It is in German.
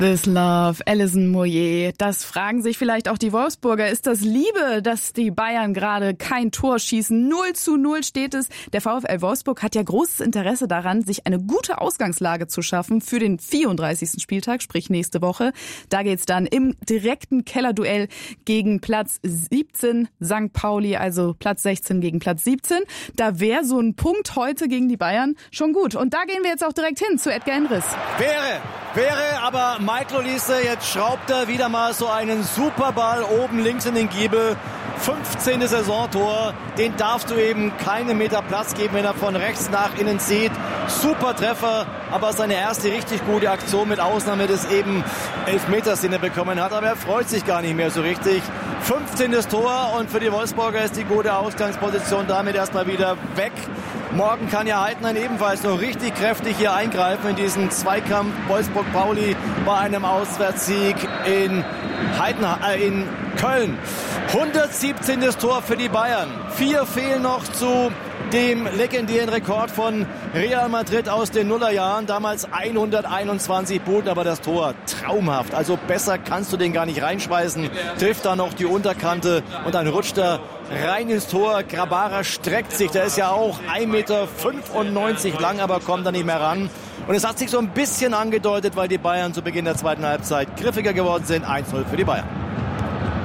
This Love, Alison Moyet. Das fragen sich vielleicht auch die Wolfsburger. Ist das Liebe, dass die Bayern gerade kein Tor schießen? 0:0 steht es. Der VfL Wolfsburg hat ja großes Interesse daran, sich eine gute Ausgangslage zu schaffen für den 34. Spieltag, sprich nächste Woche. Da geht's dann im direkten Kellerduell gegen Platz 17 St. Pauli, also Platz 16 gegen Platz 17. Da wäre so ein Punkt heute gegen die Bayern schon gut. Und da gehen wir jetzt auch direkt hin zu Edgar Henrichs. Wäre, aber Michael Olise, jetzt schraubt er wieder mal so einen Superball oben links in den Giebel. 15. Saisontor, den darfst du eben keinen Meter Platz geben, wenn er von rechts nach innen zieht. Super Treffer, aber seine erste richtig gute Aktion mit Ausnahme des eben Elfmeters, den er bekommen hat. Aber er freut sich gar nicht mehr so richtig. 15. Tor und für die Wolfsburger ist die gute Ausgangsposition damit erstmal wieder weg. Morgen kann ja Heidner ebenfalls noch richtig kräftig hier eingreifen in diesen Zweikampf Wolfsburg-Pauli bei einem Auswärtssieg in Köln. 117. Tor für die Bayern. 4 fehlen noch zu dem legendären Rekord von Real Madrid aus den Nullerjahren. Damals 121 Buden, aber das Tor traumhaft. Also besser kannst du den gar nicht reinschmeißen. Trifft da noch die Unterkante und dann rutscht er rein ins Tor. Grabara streckt sich. Der ist ja auch 1,95 Meter lang, aber kommt da nicht mehr ran. Und es hat sich so ein bisschen angedeutet, weil die Bayern zu Beginn der zweiten Halbzeit griffiger geworden sind. 1:0 für die Bayern.